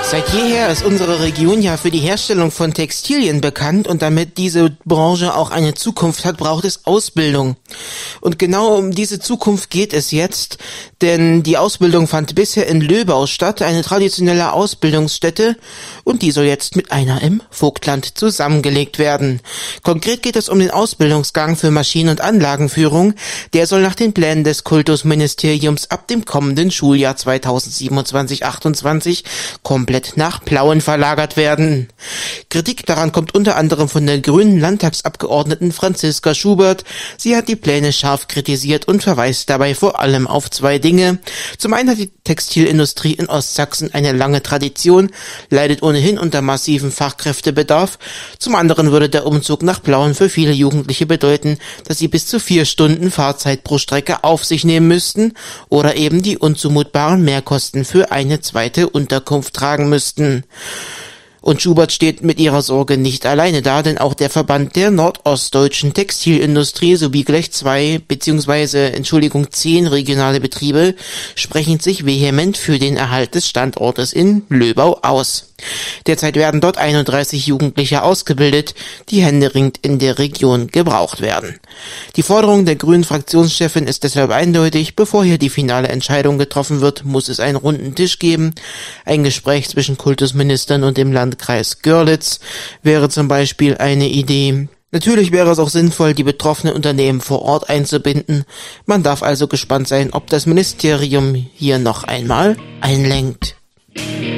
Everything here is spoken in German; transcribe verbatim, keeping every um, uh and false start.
Seit jeher ist unsere Region ja für die Herstellung von Textilien bekannt und damit diese Branche auch eine Zukunft hat, braucht es Ausbildung. Und genau um diese Zukunft geht es jetzt, denn die Ausbildung fand bisher in Löbau statt, eine traditionelle Ausbildungsstätte, und die soll jetzt mit einer im Vogtland zusammengelegt werden. Konkret geht es um den Ausbildungsgang für Maschinen- und Anlagenführung. Der soll nach den Plänen des Kultusministeriums ab dem kommenden Schuljahr zweitausendsiebenundzwanzig achtundzwanzig komplett nach Plauen verlagert werden. Kritik daran kommt unter anderem von der grünen Landtagsabgeordneten Franziska Schubert. Sie hat die Pläne scharf kritisiert und verweist dabei vor allem auf zwei Dinge. Zum einen hat die Textilindustrie in Ostsachsen eine lange Tradition, leidet ohnehin unter massivem Fachkräftebedarf. Zum anderen würde der Umzug nach Plauen für viele Jugendliche bedeuten, dass sie bis zu vier Stunden Fahrzeit pro Strecke auf sich nehmen müssten oder eben die unzumutbaren Mehrkosten für eine zweite Unterkunft tragen müssten. Und Schubert steht mit ihrer Sorge nicht alleine da, denn auch der Verband der nordostdeutschen Textilindustrie sowie gleich zwei beziehungsweise Entschuldigung zehn regionale Betriebe sprechen sich vehement für den Erhalt des Standortes in Löbau aus. Derzeit werden dort einunddreißig Jugendliche ausgebildet, die händeringend in der Region gebraucht werden. Die Forderung der grünen Fraktionschefin ist deshalb eindeutig: Bevor hier die finale Entscheidung getroffen wird, muss es einen runden Tisch geben. Ein Gespräch zwischen Kultusministern und dem Landkreis Görlitz wäre zum Beispiel eine Idee. Natürlich wäre es auch sinnvoll, die betroffenen Unternehmen vor Ort einzubinden. Man darf also gespannt sein, ob das Ministerium hier noch einmal einlenkt.